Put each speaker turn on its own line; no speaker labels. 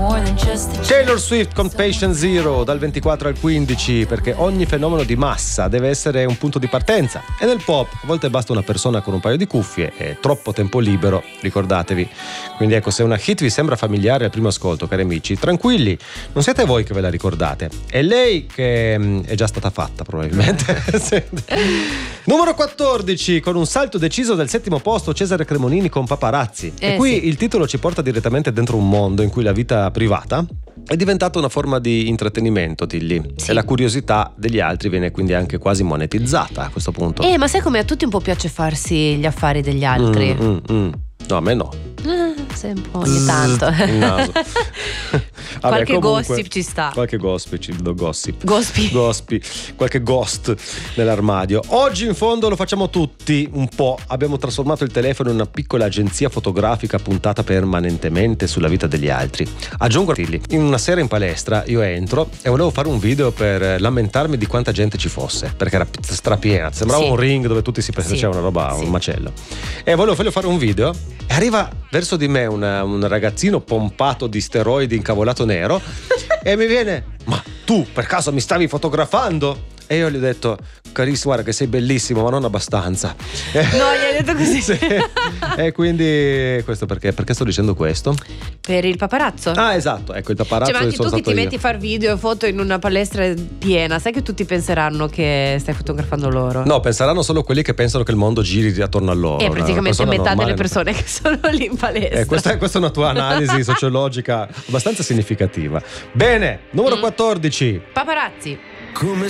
Taylor Swift con Patient Zero dal 24 al 15, perché ogni fenomeno di massa deve essere un punto di partenza, e nel pop a volte basta una persona con un paio di cuffie e troppo tempo libero, ricordatevi. Quindi ecco, se una hit vi sembra familiare al primo ascolto, cari amici, tranquilli, non siete voi che ve la ricordate, è lei che è già stata fatta probabilmente. Numero 14, con un salto deciso del 7° posto, Cesare Cremonini con Paparazzi. E qui sì, il titolo ci porta direttamente dentro un mondo in cui la vita privata è diventata una forma di intrattenimento, Tilly. Sì. E la curiosità degli altri viene quindi anche quasi monetizzata a questo punto.
Ma sai come a tutti un po' piace farsi gli affari degli altri?
No, a me no.
Sei un po' ogni tanto.
Il naso. Vabbè,
qualche
comunque,
gossip ci sta.
Qualche gossip. Qualche ghost nell'armadio. Oggi in fondo lo facciamo tutti un po'. Abbiamo trasformato il telefono in una piccola agenzia fotografica puntata permanentemente sulla vita degli altri. Aggiungo, in una sera in palestra io entro e volevo fare un video per lamentarmi di quanta gente ci fosse, perché era strapiena, sembrava un ring dove tutti si facevano una roba, un macello. E volevo fare un video e arriva verso di me un ragazzino pompato di steroidi, incavolato nero, e mi viene: ma tu per caso mi stavi fotografando? E io gli ho detto: carissimo, guarda che sei bellissimo, ma non abbastanza.
No, gli hai detto così?
Sì. E quindi questo perché sto dicendo questo?
Per il paparazzo.
Ah, esatto, ecco, il paparazzo.
Cioè, ma anche tu che ti metti a far video e foto in una palestra piena, sai che tutti penseranno che stai fotografando loro?
No, penseranno solo quelli che pensano che il mondo giri attorno a loro.
E praticamente metà delle persone che sono lì in palestra.
Questa è una tua analisi sociologica abbastanza significativa. Bene, numero 14.
Paparazzi.
Come